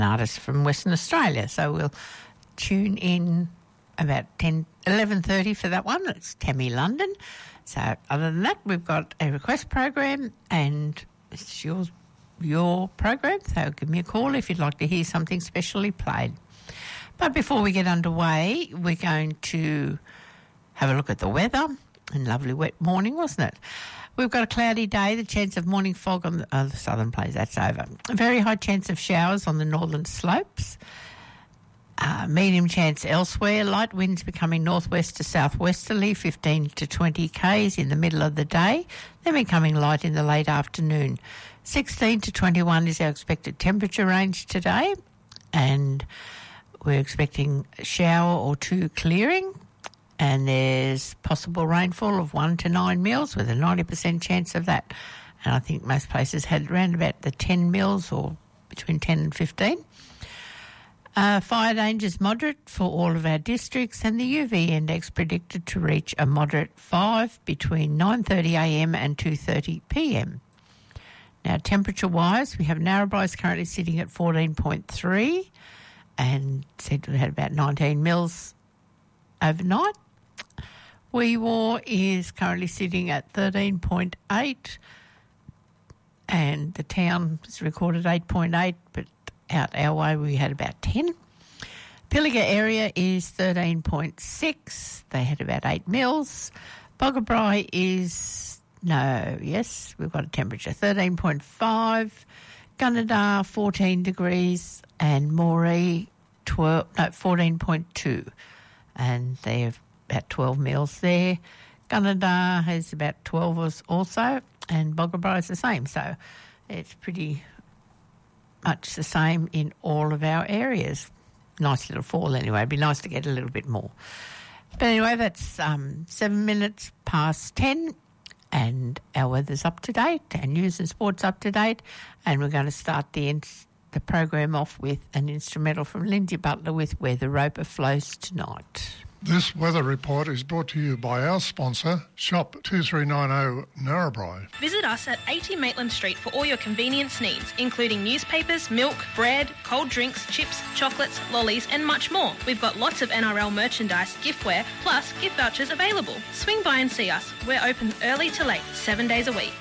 artist from Western Australia. So we'll tune in about 11:30 for that one. It's Tammy London. So other than that, we've got a request program, and it's your program. So give me a call if you'd like to hear something specially played. But before we get underway, we're going to have a look at the weather. And lovely wet morning, wasn't it? We've got a cloudy day, the chance of morning fog on the southern plains, that's over. A very high chance of showers on the northern slopes. Medium chance elsewhere. Light winds becoming northwest to southwesterly, 15 to 20 k's in the middle of the day, then becoming light in the late afternoon. 16 to 21 is our expected temperature range today, and we're expecting a shower or two clearing, and there's possible rainfall of 1 to 9 mils with a 90% chance of that. And I think most places had around about the 10 mils or between 10 and 15. Fire danger is moderate for all of our districts, and the UV index predicted to reach a moderate 5 between 9:30am and 2:30pm. Now, temperature-wise, we have Narrabri currently sitting at 14.3 and said we had about 19 mils overnight. Wee Waa is currently sitting at 13.8, and the town has recorded 8.8, but out our way we had about 10. Pilliga area is 13.6. They had about 8 mils. Boggabri we've got a temperature 13.5. Gunnedah 14 degrees, and Moree 14.2, and they have about 12 mils there. Gunnedah has about 12 also, and Boggabri is the same. So it's pretty much the same in all of our areas. Nice little fall anyway. It'd be nice to get a little bit more. But anyway, that's 7 minutes past 10, and our weather's up to date, and news and sports up to date, and we're going to start the program off with an instrumental from Lindsay Butler with Where the Roper Flows Tonight. This weather report is brought to you by our sponsor, Shop 2390 Narrabri. Visit us at 80 Maitland Street for all your convenience needs, including newspapers, milk, bread, cold drinks, chips, chocolates, lollies and much more. We've got lots of NRL merchandise, giftware, plus gift vouchers available. Swing by and see us. We're open early to late, 7 days a week.